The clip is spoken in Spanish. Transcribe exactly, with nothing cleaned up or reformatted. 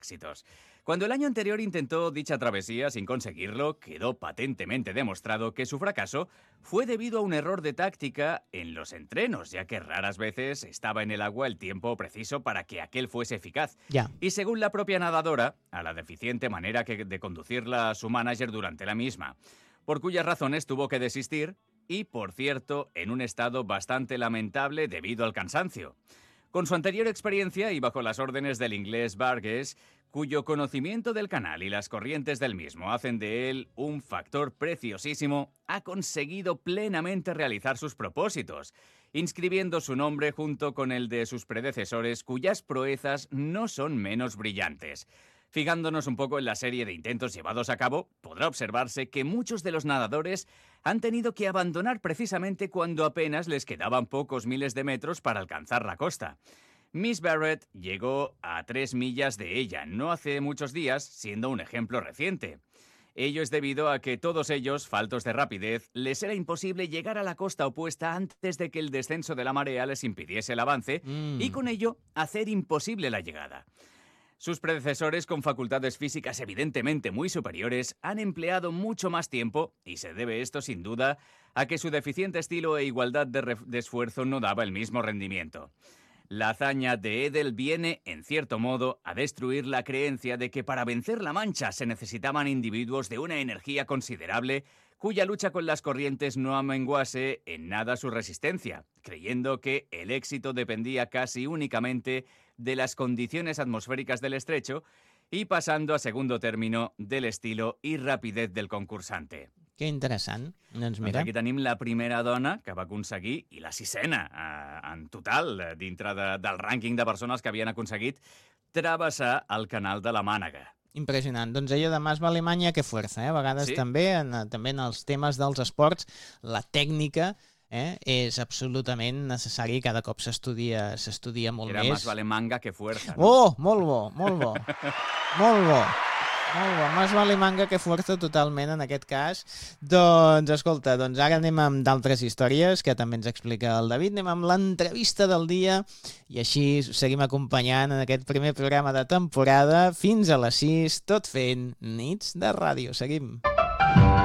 éxitos. Cuando el año anterior intentó dicha travesía sin conseguirlo, quedó patentemente demostrado que su fracaso fue debido a un error de táctica en los entrenos, ya que raras veces estaba en el agua el tiempo preciso para que aquel fuese eficaz. Ya. Y según la propia nadadora, a la deficiente manera que de conducirla a su manager durante la misma, por cuyas razones tuvo que desistir y, por cierto, en un estado bastante lamentable debido al cansancio. Con su anterior experiencia y bajo las órdenes del inglés Burgess, cuyo conocimiento del canal y las corrientes del mismo hacen de él un factor preciosísimo, ha conseguido plenamente realizar sus propósitos, inscribiendo su nombre junto con el de sus predecesores, cuyas proezas no son menos brillantes. Fijándonos un poco en la serie de intentos llevados a cabo, podrá observarse que muchos de los nadadores han tenido que abandonar precisamente cuando apenas les quedaban pocos miles de metros para alcanzar la costa. Miss Barrett llegó a tres millas de ella no hace muchos días, siendo un ejemplo reciente. Ello es debido a que todos ellos, faltos de rapidez, les era imposible llegar a la costa opuesta antes de que el descenso de la marea les impidiese el avance Mm. y con ello hacer imposible la llegada. Sus predecesores, con facultades físicas evidentemente muy superiores, han empleado mucho más tiempo y se debe esto sin duda a que su deficiente estilo e igualdad de, ref- de esfuerzo no daba el mismo rendimiento. La hazaña de Edel viene, en cierto modo, a destruir la creencia de que para vencer la mancha se necesitaban individuos de una energía considerable cuya lucha con las corrientes no amenguase en nada su resistencia, creyendo que el éxito dependía casi únicamente de las condiciones atmosféricas del estrecho y pasando a segundo término del estilo i rapidez del concursante. Que interessant. Doncs Doncs mira, aquí tenim la primera dona que va aconseguir, i la sisena eh, en total, eh, dintre de, del rànquing de persones que havien aconseguit travessar el canal de la Mànega. impressionant. Doncs allò de más vale maña que fuerza, eh? A vegades Sí. també, en, també en els temes dels esports, la tècnica eh, és absolutament necessari i cada cop s'estudia s'estudia molt Era més. más vale manga que fuerza. No? Oh, molt bo, molt bo. Molt bo. Molt bo, més vale manga que fuerza totalment en aquest cas. Doncs escolta, doncs ara anem amb d'altres històries que també ens explica el David, anem amb l'entrevista del dia i així seguim acompanyant en aquest primer programa de temporada fins a les sis, tot fent nits de ràdio. Seguim.